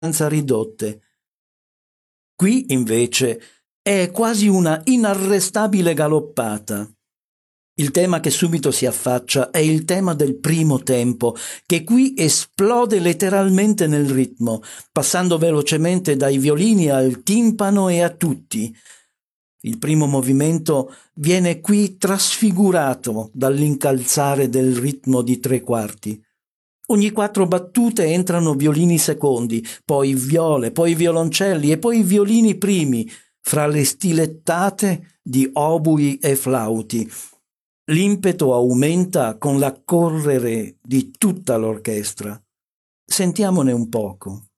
ridotte. Qui, invece, è quasi una inarrestabile galoppata. Il tema che subito si affaccia è il tema del primo tempo, che qui esplode letteralmente nel ritmo, passando velocemente dai violini al timpano e a tutti. Il primo movimento viene qui trasfigurato dall'incalzare del ritmo di 3/4. Ogni 4 battute entrano violini secondi, poi viole, poi violoncelli e poi violini primi, fra le stilettate di obui e flauti. L'impeto aumenta con l'accorrere di tutta l'orchestra. Sentiamone un poco.